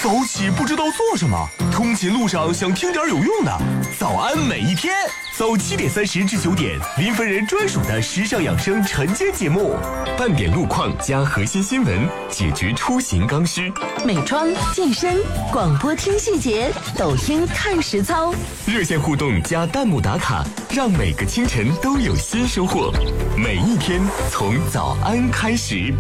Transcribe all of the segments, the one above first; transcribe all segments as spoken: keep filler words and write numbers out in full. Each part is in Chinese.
早起不知道做什么，通勤路上想听点有用的。早安每一天，早七点三十至九点，临汾人专属的时尚养生晨间节目，半点路况加核心新闻，解决出行刚需。 美妆、健身、广播听细节，抖音看实操。 热线互动加弹幕打卡，让每个清晨都有新收获。每一天从早安开始。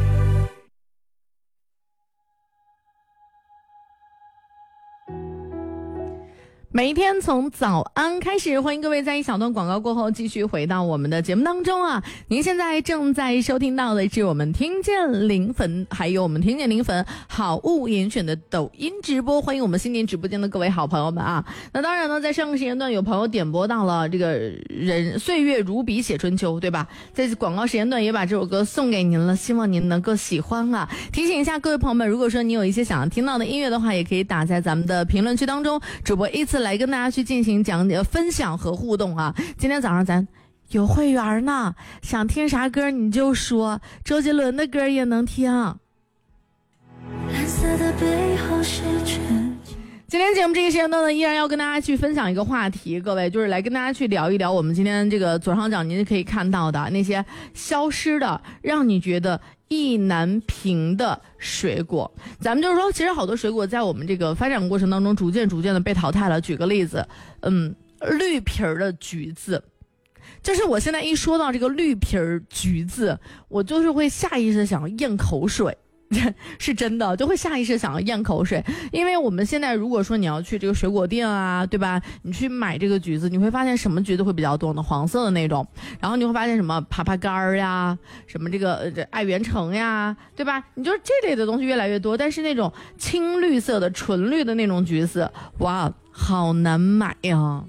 每一天从早安开始，欢迎各位在一小段广告过后继续回到我们的节目当中啊！您现在正在收听到的是我们听见临汾，还有我们听见临汾好物严选的抖音直播，欢迎我们新年直播间的各位好朋友们啊！那当然呢，在上个时间段有朋友点播到了这个人岁月如笔写春秋，对吧？在广告时间段也把这首歌送给您了，希望您能够喜欢啊！提醒一下各位朋友们，如果说你有一些想要听到的音乐的话，也可以打在咱们的评论区当中，主播依次来跟大家去进行讲解、分享和互动啊！今天早上咱有会员呢，想听啥歌你就说，周杰伦的歌也能听。蓝色的背后是春。今天节目这个时间段呢，依然要跟大家去分享一个话题，各位就是来跟大家去聊一聊我们今天这个左上角您可以看到的那些消失的，让你觉得意难平的水果。咱们就是说，其实好多水果在我们这个发展过程当中，逐渐逐渐的被淘汰了。举个例子，嗯，绿皮儿的橘子，就是我现在一说到这个绿皮儿橘子，我就是会下意识想要咽口水。是真的，就会下意识想要咽口水，因为我们现在如果说你要去这个水果店啊，对吧？你去买这个橘子，你会发现什么橘子会比较多呢？黄色的那种，然后你会发现什么爬爬干儿呀，什么这个呃这爱媛橙呀，对吧？你就是这类的东西越来越多，但是那种青绿色的、纯绿的那种橘子，哇，好难买呀。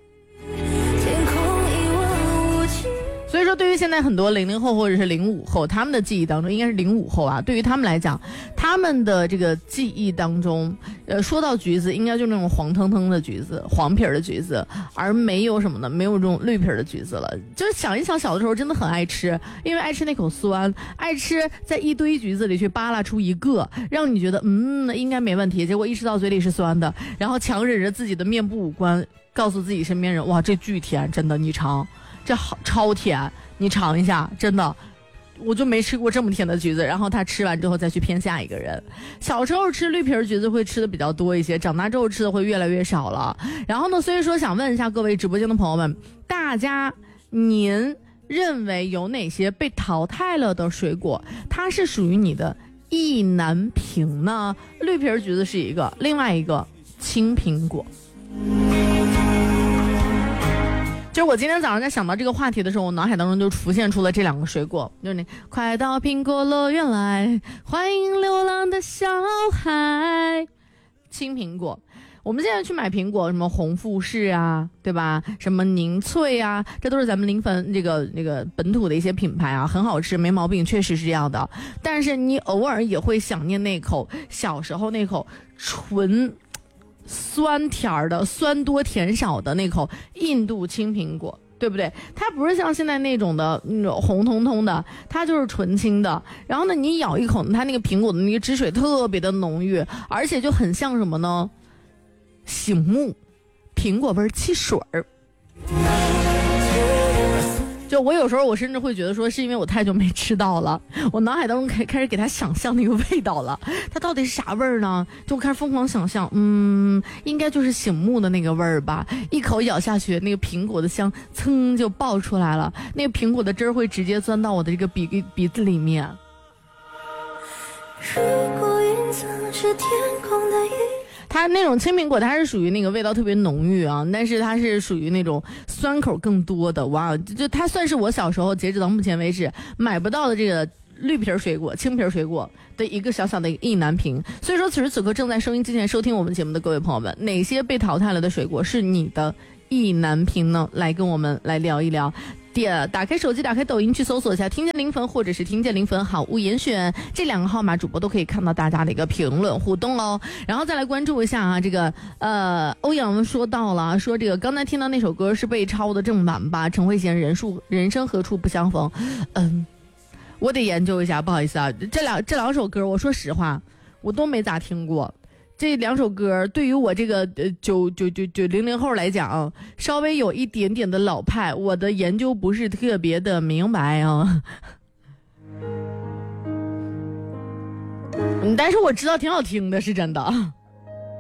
所以说对于现在很多零零后或者是零五后，他们的记忆当中，应该是零五后啊，对于他们来讲，他们的这个记忆当中，呃，说到橘子应该就是那种黄腾腾的橘子，黄皮儿的橘子，而没有什么呢，没有这种绿皮儿的橘子了。就是想一想小的时候真的很爱吃，因为爱吃那口酸，爱吃在一堆橘子里去扒拉出一个让你觉得嗯应该没问题，结果一吃到嘴里是酸的，然后强忍着自己的面部五官告诉自己身边人，哇，这巨甜，真的，你尝，这好超甜，你尝一下，真的，我就没吃过这么甜的橘子。然后他吃完之后再去骗下一个人。小时候吃绿皮橘子会吃的比较多一些，长大之后吃的会越来越少了。然后呢，所以说想问一下各位直播间的朋友们，大家您认为有哪些被淘汰了的水果，它是属于你的意难平呢？绿皮橘子是一个，另外一个青苹果。就是我今天早上在想到这个话题的时候，我脑海当中就浮现出了这两个水果，就是那快到苹果乐园来，欢迎流浪的小孩。青苹果，我们现在去买苹果，什么红富士啊，对吧？什么宁脆啊，这都是咱们临汾这个那个本土的一些品牌啊，很好吃，没毛病，确实是这样的。但是你偶尔也会想念那口小时候那口纯酸甜的、酸多甜少的那口印度青苹果，对不对？它不是像现在那种的那种红彤彤的，它就是纯青的。然后呢，你咬一口，它那个苹果的那个汁水特别的浓郁，而且就很像什么呢？醒目，苹果味汽水儿。就我有时候我甚至会觉得说，是因为我太久没吃到了，我脑海当中开开始给它想象那个味道了，它到底是啥味儿呢？就开始疯狂想象，嗯，应该就是醒目的那个味儿吧。一口咬下去，那个苹果的香噌就爆出来了，那个苹果的汁儿会直接钻到我的这个鼻鼻子里面。如果云层是天空的云，它那种青苹果，它是属于那个味道特别浓郁啊，但是它是属于那种酸口更多的。哇，就它算是我小时候截止到目前为止买不到的这个绿皮水果、青皮水果的一个小小的意难平。所以说，此时此刻正在收音机前收听我们节目的各位朋友们，哪些被淘汰了的水果是你的意难平呢？来跟我们来聊一聊。打开手机，打开抖音去搜索一下听见临汾或者是听见临汾好物严选，这两个号码主播都可以看到大家的一个评论互动哦。然后再来关注一下啊，这个呃欧阳说到了，说这个刚才听到那首歌是被抄的正版吧？陈慧娴人数人生何处不相逢，嗯，我得研究一下，不好意思啊，这两这两首歌我说实话我都没咋听过。 这两首歌对于我这个呃九九九九零零后来讲，稍微有一点点的老派，我的研究不是特别的明白啊。嗯，但是我知道挺好听的，是真的。